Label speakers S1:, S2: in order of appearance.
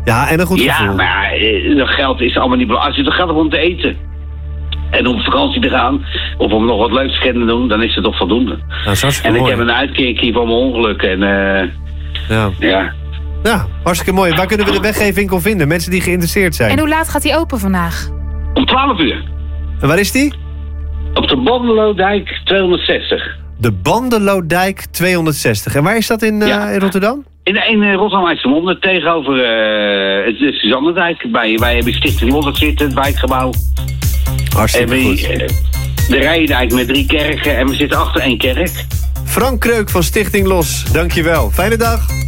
S1: Ja, en een goed gevoel.
S2: Ja, maar dat geld is allemaal niet belangrijk. Als je toch geld om te eten en om op vakantie te gaan, of om nog wat leuks te doen, dan is het toch voldoende. En ik heb een uitkering van mijn ongeluk en
S1: Ja, hartstikke mooi. Waar kunnen we de weggeefwinkel vinden? Mensen die geïnteresseerd zijn.
S3: En hoe laat gaat die open vandaag?
S2: om 12 uur.
S1: En waar is die?
S2: Op de Bandelodijk 260.
S1: De Bandelodijk 260. En waar is dat in Rotterdam?
S2: In Rotterdam-IJsselmonde tegenover het Suzannendijk. Wij hebben Stichting Los zitten, het wijkgebouw.
S1: Hartstikke goed.
S2: De Rijdijk met 3 kerken en we zitten achter 1 kerk.
S1: Frank Kreuk van Stichting Los, dankjewel. Fijne dag.